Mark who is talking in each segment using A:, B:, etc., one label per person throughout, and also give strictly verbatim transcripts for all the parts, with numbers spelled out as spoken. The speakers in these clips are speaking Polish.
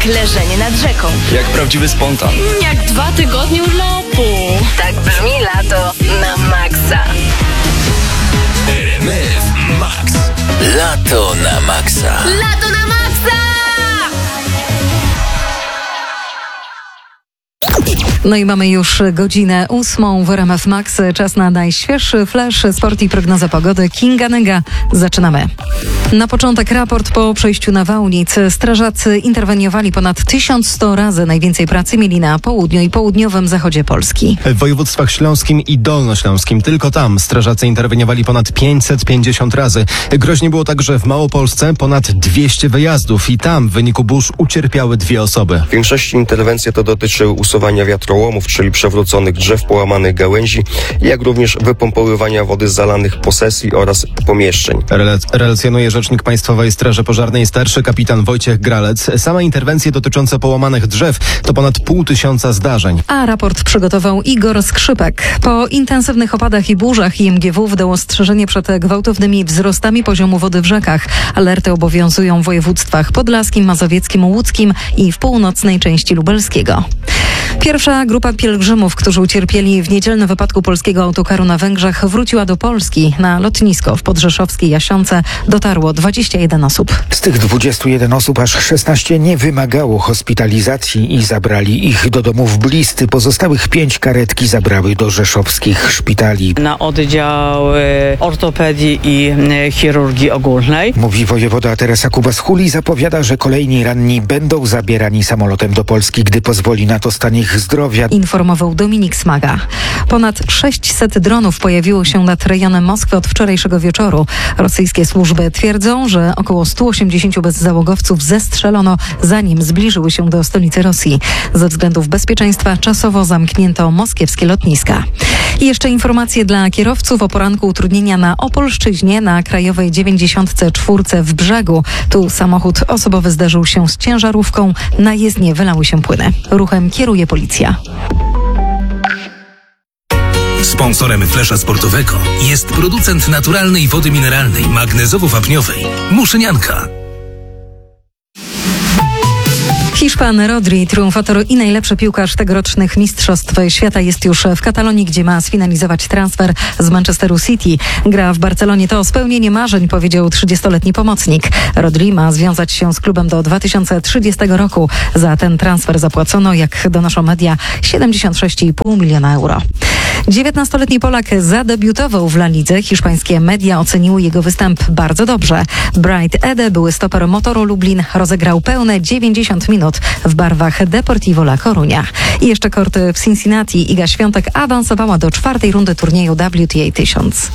A: leżenie nad rzeką.
B: Jak prawdziwy spontan.
C: Jak dwa tygodnie urlopu.
A: Tak brzmi lato na maksa.
D: R M F Max. Lato na maksa.
C: Lato na maksa!
E: No i mamy już godzinę ósmą w R M F Max. Czas na najświeższy flash, sport i prognoza pogody. Kinga Nega. Zaczynamy. Na początek raport po przejściu nawałnic. Strażacy interweniowali ponad tysiąc sto razy. Najwięcej pracy mieli na południu i południowym zachodzie Polski.
F: W województwach śląskim i dolnośląskim. Tylko tam strażacy interweniowali ponad pięćset pięćdziesiąt razy. Groźnie było także w Małopolsce ponad dwieście wyjazdów i tam w wyniku burz ucierpiały dwie osoby.
G: W większości interwencji to dotyczy usuwania wiatrołomów, czyli przewróconych drzew, połamanych gałęzi, jak również wypompowywania wody z zalanych posesji oraz pomieszczeń.
F: Relac- relacjonuje rzecznik Państwowej Straży Pożarnej starszy kapitan Wojciech Gralec. Same interwencje dotyczące połamanych drzew to ponad pół tysiąca zdarzeń.
E: A raport przygotował Igor Skrzypek. Po intensywnych opadach i burzach I M G W wydało ostrzeżenie przed gwałtownymi wzrostami poziomu wody w rzekach. Alerty obowiązują w województwach podlaskim, mazowieckim, łódzkim i w północnej części lubelskiego. Pierwsza grupa pielgrzymów, którzy ucierpieli w niedzielnym wypadku polskiego autokaru na Węgrzech, wróciła do Polski. Na lotnisko w podrzeszowskiej Jasionce dotarło dwadzieścia jeden osób.
H: Z tych dwudziestu jeden osób aż szesnaście nie wymagało hospitalizacji i zabrali ich do domów bliscy. Pozostałych pięć karetki zabrały do rzeszowskich szpitali.
I: Na oddział ortopedii i chirurgii ogólnej.
H: Mówi wojewoda Teresa Kubas-Hul i zapowiada, że kolejni ranni będą zabierani samolotem do Polski, gdy pozwoli na to stan ich zdrowia.
E: Informował Dominik Smaga. Ponad sześćset dronów pojawiło się nad rejonem Moskwy od wczorajszego wieczoru. Rosyjskie służby twierdzą, że około stu osiemdziesięciu bezzałogowców zestrzelono, zanim zbliżyły się do stolicy Rosji. Ze względów bezpieczeństwa czasowo zamknięto moskiewskie lotniska. I jeszcze informacje dla kierowców o poranku utrudnienia na Opolszczyźnie na Krajowej dziewięćdziesiątce czwórce w Brzegu. Tu samochód osobowy zderzył się z ciężarówką. Na jezdnię wylały się płyny. Ruchem kieruje policja.
D: Sponsorem flesza sportowego jest producent naturalnej wody mineralnej magnezowo-wapniowej Muszynianka.
E: Hiszpan Rodri, triumfator i najlepszy piłkarz tegorocznych Mistrzostw Świata, jest już w Katalonii, gdzie ma sfinalizować transfer z Manchesteru City. Gra w Barcelonie to spełnienie marzeń, powiedział trzydziestoletni pomocnik. Rodri ma związać się z klubem do dwa tysiące trzydziestego roku. Za ten transfer zapłacono, jak donoszą media, siedemdziesiąt sześć i pół miliona euro. dziewiętnastoletni Polak zadebiutował w La Lidze. Hiszpańskie media oceniły jego występ bardzo dobrze. Bright Ede, były stoper Motoru Lublin, rozegrał pełne dziewięćdziesiąt minut w barwach Deportivo La Coruña. I jeszcze korty w Cincinnati. Iga Świątek awansowała do czwartej rundy turnieju W T A tysiąc.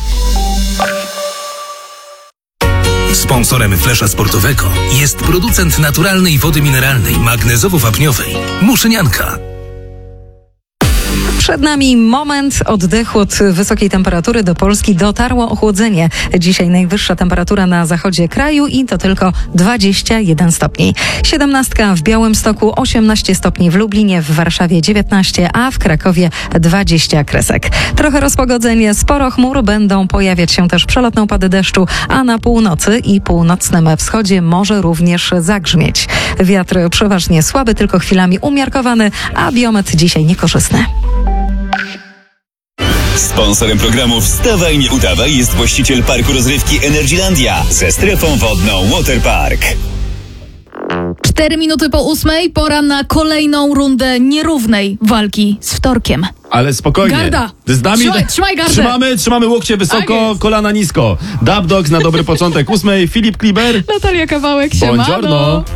D: Sponsorem flesza sportowego jest producent naturalnej wody mineralnej magnezowo-wapniowej Muszynianka.
E: Przed nami moment oddechu od wysokiej temperatury. Do Polski dotarło ochłodzenie. Dzisiaj najwyższa temperatura na zachodzie kraju i to tylko dwadzieścia jeden stopni. siedemnastka w Białymstoku, osiemnaście stopni w Lublinie, w Warszawie dziewiętnaście, a w Krakowie dwadzieścia kresek. Trochę rozpogodzenie, sporo chmur, będą pojawiać się też przelotne opady deszczu, a na północy i północnym wschodzie może również zagrzmieć. Wiatr przeważnie słaby, tylko chwilami umiarkowany, a biometr dzisiaj niekorzystny.
J: Sponsorem programu Wstawaj, nie udawaj jest właściciel parku rozrywki Energylandia ze strefą wodną Waterpark.
C: Cztery minuty po ósmej, pora na kolejną rundę nierównej walki z wtorkiem.
K: Ale spokojnie.
C: Garda!
K: Z nami
C: Trzymaj, trzymaj gardę!
K: Trzymamy, trzymamy łokcie wysoko,
C: Tak
K: kolana nisko. Dub Dogs na dobry początek ósmej, Filip Kliber.
C: Natalia Kawałek, siemano!
K: Buongiorno.